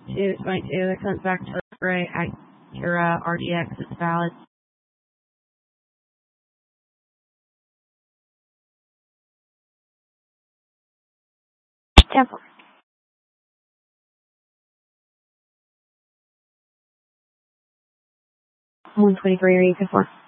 222. That comes back to Ray Acura RDX. It's valid. Temple. 123, are you good for?